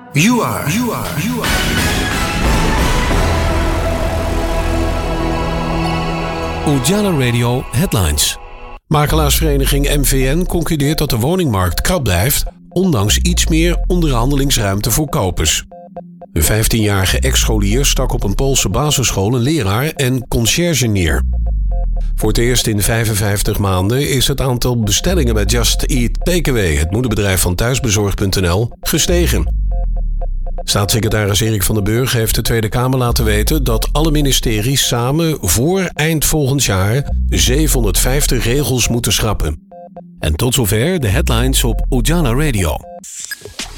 You are. Ujala Radio Headlines. Makelaarsvereniging MVN concludeert dat de woningmarkt krap blijft, ondanks iets meer onderhandelingsruimte voor kopers. Een 15-jarige ex-scholier stak op een Poolse basisschool een leraar en conciërge neer. Voor het eerst in 55 maanden is het aantal bestellingen bij Just Eat Takeaway, het moederbedrijf van Thuisbezorg.nl, gestegen. Staatssecretaris Erik van den Burg heeft de Tweede Kamer laten weten dat alle ministeries samen voor eind volgend jaar 750 regels moeten schrappen. En tot zover de headlines op Ujala Radio.